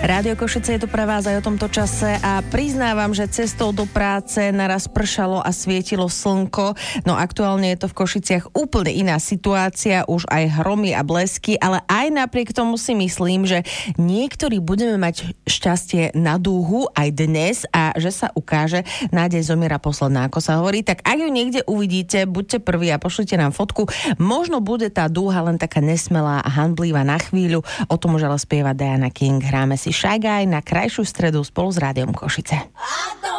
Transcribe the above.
Rádio Košice je tu pre vás aj o tomto čase a priznávam, že cestou do práce naraz pršalo a svietilo slnko. No aktuálne je to v Košiciach úplne iná situácia, už aj hromy a blesky, ale aj napriek tomu si myslím, že niektorí budeme mať šťastie na dúhu aj dnes a že sa ukáže nádej zomiera posledná, ako sa hovorí. Tak ak ju niekde uvidíte, buďte prví a pošlite nám fotku. Možno bude tá dúha len taká nesmelá a hanblivá na chvíľu. O tom už ale spieva Diana King. Hráme si Shy Guy na krajšiu stredu spolu s Rádiom Košice.